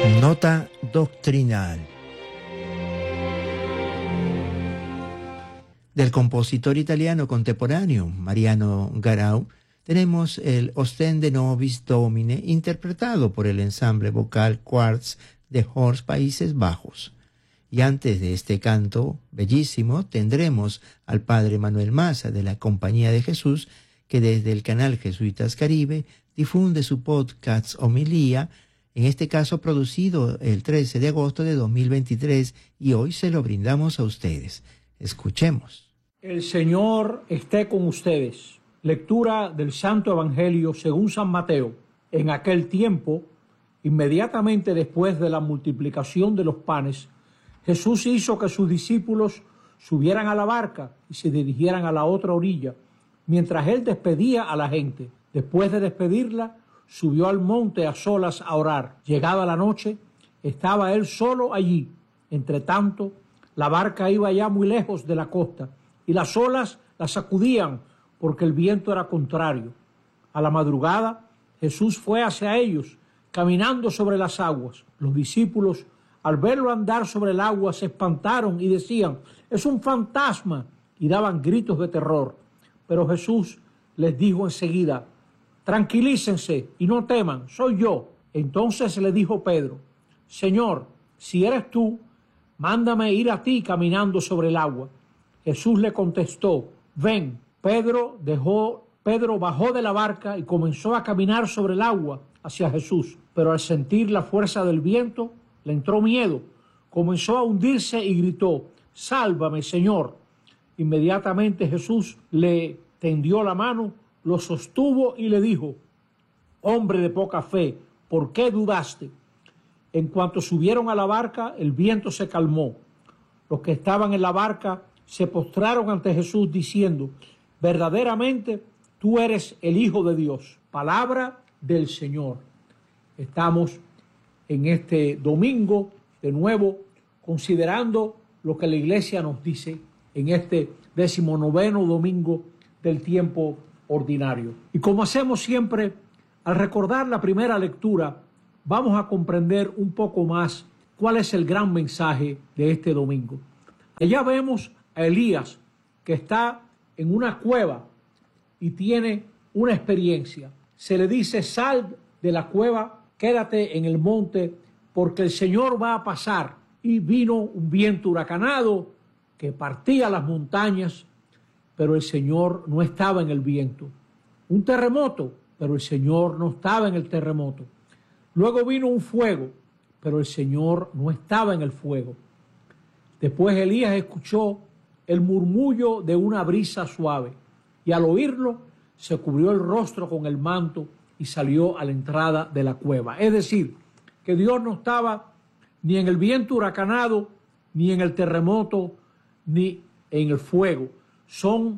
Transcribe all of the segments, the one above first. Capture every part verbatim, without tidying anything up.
Nota doctrinal del compositor italiano contemporáneo Mariano Garau. Tenemos el Ostende Nobis Domine, interpretado por el ensamble vocal Quartz de Horst, Países Bajos. Y antes de este canto bellísimo, tendremos al padre Manuel Maza de la Compañía de Jesús, que desde el canal Jesuitas Caribe difunde su podcast Homilía, en este caso producido el trece de agosto de dos mil veintitrés, y hoy se lo brindamos a ustedes. Escuchemos. El Señor esté con ustedes. Lectura del Santo Evangelio según San Mateo. En aquel tiempo, inmediatamente después de la multiplicación de los panes, Jesús hizo que sus discípulos subieran a la barca y se dirigieran a la otra orilla, mientras él despedía a la gente. Después de despedirla, subió al monte a solas a orar. Llegada la noche, estaba él solo allí. Entre tanto, la barca iba ya muy lejos de la costa, y las olas la sacudían porque el viento era contrario. A la madrugada, Jesús fue hacia ellos, caminando sobre las aguas. Los discípulos, al verlo andar sobre el agua, se espantaron y decían: «Es un fantasma», y daban gritos de terror. Pero Jesús les dijo enseguida: «Tranquilícense y no teman, soy yo». Entonces le dijo Pedro: «Señor, si eres tú, mándame ir a ti caminando sobre el agua». Jesús le contestó: «Ven». Pedro dejó, Pedro bajó de la barca y comenzó a caminar sobre el agua hacia Jesús, pero al sentir la fuerza del viento le entró miedo, comenzó a hundirse y gritó: «Sálvame, Señor». Inmediatamente Jesús le tendió la mano, lo sostuvo y le dijo: «Hombre de poca fe, ¿por qué dudaste?». En cuanto subieron a la barca, el viento se calmó. Los que estaban en la barca se postraron ante Jesús diciendo: «Verdaderamente tú eres el Hijo de Dios». Palabra del Señor. Estamos en este domingo de nuevo considerando lo que la Iglesia nos dice en este decimonoveno domingo del tiempo ordinario. Y como hacemos siempre, al recordar la primera lectura, vamos a comprender un poco más cuál es el gran mensaje de este domingo. Allá vemos a Elías, que está en una cueva y tiene una experiencia. Se le dice: «Sal de la cueva, quédate en el monte, porque el Señor va a pasar». Y vino un viento huracanado que partía las montañas, pero el Señor no estaba en el viento. Un terremoto, pero el Señor no estaba en el terremoto. Luego vino un fuego, pero el Señor no estaba en el fuego. Después Elías escuchó el murmullo de una brisa suave, y al oírlo se cubrió el rostro con el manto y salió a la entrada de la cueva. Es decir, que Dios no estaba ni en el viento huracanado, ni en el terremoto, ni en el fuego. Son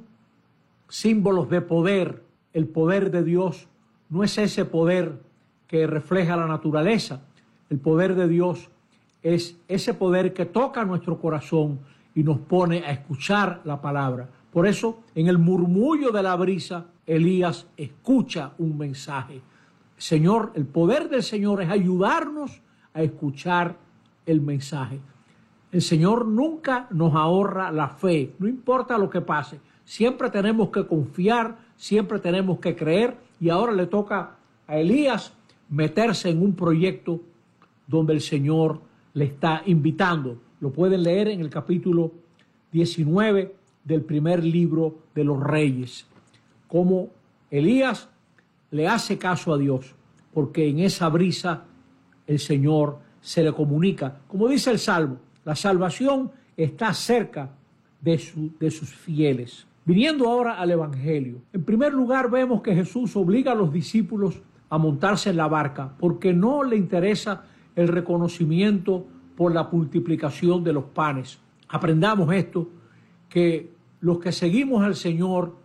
símbolos de poder. El poder de Dios no es ese poder que refleja la naturaleza. El poder de Dios es ese poder que toca nuestro corazón y nos pone a escuchar la palabra. Por eso, en el murmullo de la brisa, Elías escucha un mensaje. Señor, el poder del Señor es ayudarnos a escuchar el mensaje. El Señor nunca nos ahorra la fe, no importa lo que pase. Siempre tenemos que confiar, siempre tenemos que creer, y ahora le toca a Elías meterse en un proyecto donde el Señor le está invitando. Lo pueden leer en el capítulo diecinueve del primer libro de los Reyes. Cómo Elías le hace caso a Dios, porque en esa brisa el Señor se le comunica. Como dice el Salmo, la salvación está cerca de, su, de sus fieles. Viniendo ahora al Evangelio, en primer lugar vemos que Jesús obliga a los discípulos a montarse en la barca, porque no le interesa el reconocimiento por la multiplicación de los panes. Aprendamos esto, que los que seguimos al Señor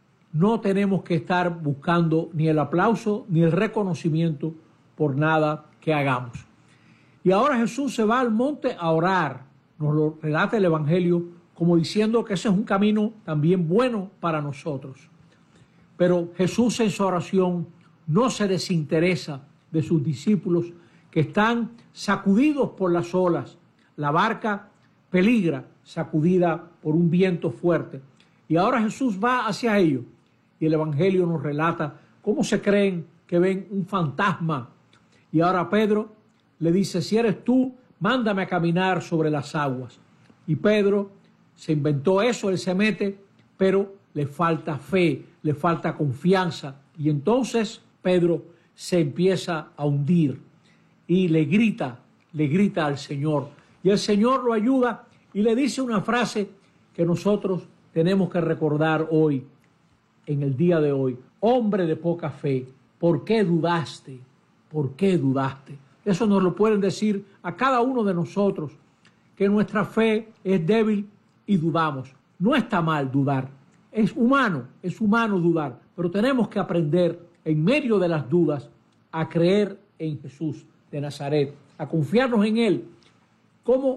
no tenemos que estar buscando ni el aplauso ni el reconocimiento por nada que hagamos. Y ahora Jesús se va al monte a orar. Nos lo relata el Evangelio como diciendo que ese es un camino también bueno para nosotros. Pero Jesús en su oración no se desinteresa de sus discípulos, que están sacudidos por las olas. La barca peligra, sacudida por un viento fuerte. Y ahora Jesús va hacia ellos. Y el Evangelio nos relata cómo se creen que ven un fantasma. Y ahora Pedro le dice, si eres tú, mándame a caminar sobre las aguas. Y Pedro se inventó eso, él se mete, pero le falta fe, le falta confianza. Y entonces Pedro se empieza a hundir y le grita, le grita al Señor. Y el Señor lo ayuda y le dice una frase que nosotros tenemos que recordar hoy, en el día de hoy. Hombre de poca fe, ¿por qué dudaste? ¿Por qué dudaste? Eso nos lo pueden decir a cada uno de nosotros, que nuestra fe es débil y dudamos. No está mal dudar, es humano, es humano dudar, pero tenemos que aprender en medio de las dudas a creer en Jesús de Nazaret, a confiarnos en Él, como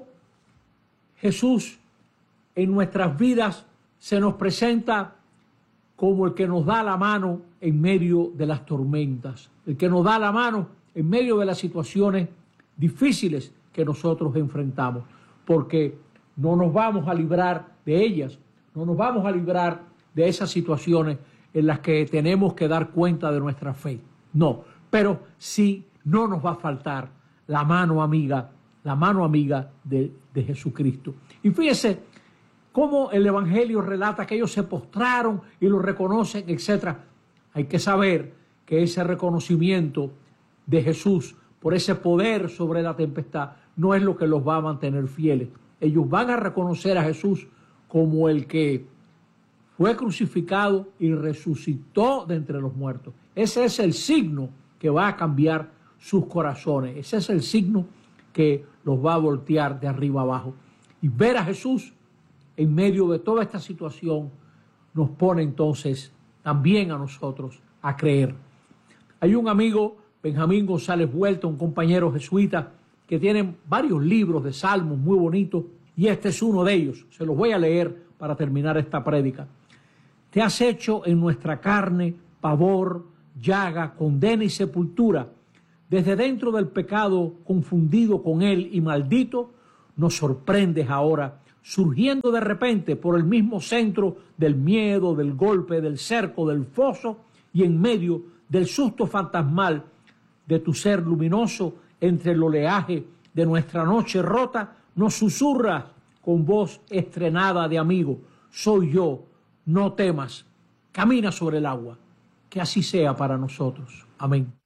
Jesús en nuestras vidas se nos presenta como el que nos da la mano en medio de las tormentas, el que nos da la mano en medio de las situaciones difíciles que nosotros enfrentamos, porque no nos vamos a librar de ellas, no nos vamos a librar de esas situaciones en las que tenemos que dar cuenta de nuestra fe. No, pero sí no nos va a faltar la mano amiga, la mano amiga de, de Jesucristo. Y fíjese cómo el Evangelio relata que ellos se postraron y lo reconocen, etcétera. Hay que saber que ese reconocimiento de Jesús por ese poder sobre la tempestad no es lo que los va a mantener fieles. Ellos van a reconocer a Jesús como el que fue crucificado y resucitó de entre los muertos. Ese es el signo que va a cambiar sus corazones. Ese es el signo que los va a voltear de arriba abajo. Y ver a Jesús en medio de toda esta situación nos pone entonces también a nosotros a creer. Hay un amigo, Benjamín González Vuelta, un compañero jesuita, que tiene varios libros de salmos muy bonitos, y este es uno de ellos. Se los voy a leer para terminar esta prédica. Te has hecho en nuestra carne pavor, llaga, condena y sepultura. Desde dentro del pecado, confundido con él y maldito, nos sorprendes ahora, surgiendo de repente por el mismo centro del miedo, del golpe, del cerco, del foso, y en medio del susto fantasmal de tu ser luminoso, entre el oleaje de nuestra noche rota, nos susurras con voz estrenada de amigo, soy yo, no temas, camina sobre el agua. Que así sea para nosotros. Amén.